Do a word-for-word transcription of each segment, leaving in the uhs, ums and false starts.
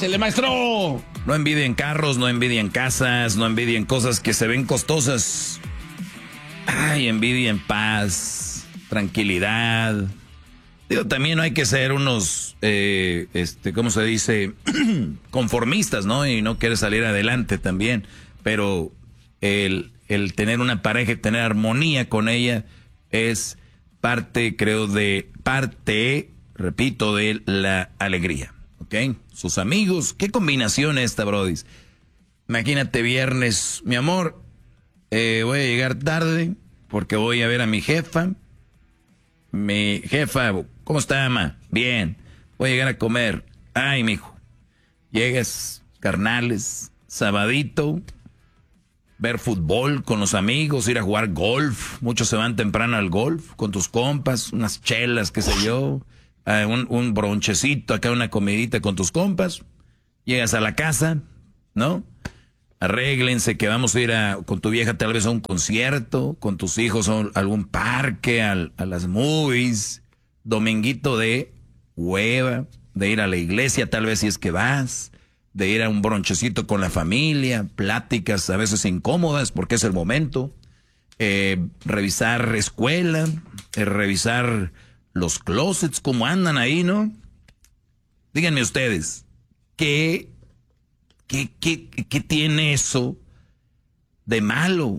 ¡Échale, maestro! No envidien carros, no envidien casas, no envidien cosas que se ven costosas. Ay, envidien paz, tranquilidad. Digo, también no hay que ser unos, eh, este, ¿cómo se dice? Conformistas, ¿no? Y no querer salir adelante también. Pero el, el tener una pareja, tener armonía con ella es parte, creo, de parte, repito, de la alegría. ¿Ok? Sus amigos, ¿qué combinación esta, Brody? Imagínate viernes, mi amor, eh, voy a llegar tarde porque voy a ver a mi jefa. Mi jefa, ¿cómo está, mamá? Bien. Voy a llegar a comer. Ay, mijo. Llegas, carnales, sabadito, ver fútbol con los amigos, ir a jugar golf. Muchos se van temprano al golf con tus compas, unas chelas, qué sé yo, uh, un, un bronchecito, acá una comidita con tus compas. Llegas a la casa, ¿no? Arréglense que vamos a ir a, con tu vieja tal vez a un concierto, con tus hijos a algún parque, a, a las movies, dominguito de hueva, de ir a la iglesia tal vez si es que vas, de ir a un bronchecito con la familia, pláticas a veces incómodas porque es el momento, eh, revisar escuela, eh, revisar los closets, cómo andan ahí, ¿no? Díganme ustedes, ¿qué... ¿Qué, qué, ¿Qué tiene eso de malo?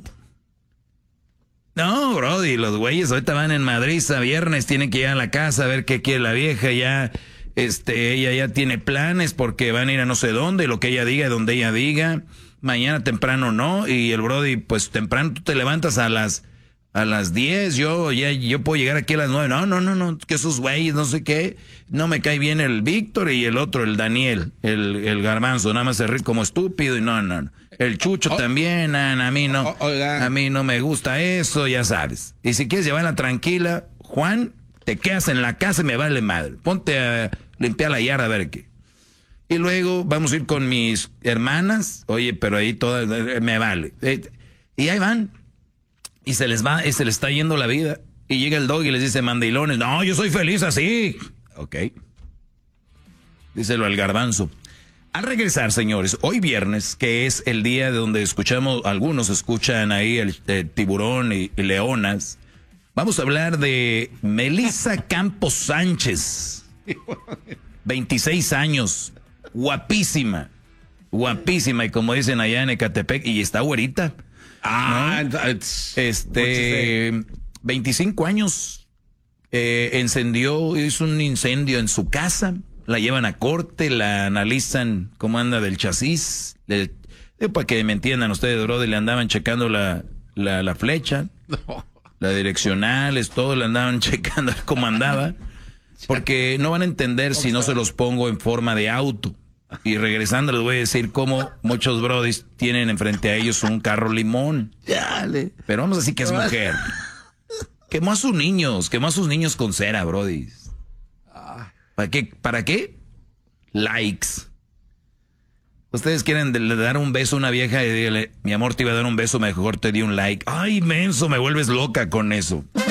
No, brody, los güeyes ahorita van en Madrid a viernes, tienen que ir a la casa a ver qué quiere la vieja, ya, este, ella ya tiene planes porque van a ir a no sé dónde, lo que ella diga, donde ella diga, mañana temprano no, y el brody, pues temprano tú te levantas a las, a las diez, yo ya, yo puedo llegar aquí a las nueve, no, no, no, no, que esos güeyes, no sé qué, no me cae bien el Víctor y el otro, el Daniel, el, el Garbanzo, nada más se ríe como estúpido y no, no, no. El Chucho oh, también, a, a mí no, oh, a mí no me gusta eso, ya sabes. Y si quieres llevarla tranquila, Juan, te quedas en la casa y me vale madre. Ponte a limpiar la yarda a ver qué. Y luego vamos a ir con mis hermanas, oye, pero ahí todas, me vale. Y ahí van. Y se les va, y se les está yendo la vida. Y llega el dog y les dice, mandilones, no, yo soy feliz así. Ok. Díselo al Garbanzo. Al regresar, señores, hoy viernes, que es el día de donde escuchamos, algunos escuchan ahí el, el Tiburón y, y Leonas, vamos a hablar de Melissa Campos Sánchez. veintiséis años, guapísima, guapísima, y como dicen allá en Ecatepec, y está güerita. Ah, ¿no? Este, veinticinco años, eh, encendió, hizo un incendio en su casa, la llevan a corte, la analizan cómo anda del chasis, le, eh, para que me entiendan ustedes, brother, le andaban checando la, la, la flecha, no. La direccionales, todo le andaban checando cómo andaba, porque no van a entender si no se los pongo en forma de auto. Y regresando les voy a decir cómo muchos brodis tienen enfrente a ellos un carro limón. Dale. Pero vamos a decir que es mujer. Quemó a sus niños, quemó a sus niños con cera, brodis. ¿Para qué? ¿Para qué? Likes. Ustedes quieren de, de dar un beso a una vieja y dígale, mi amor, te iba a dar un beso, mejor te di un like. Ay, menso, me vuelves loca con eso.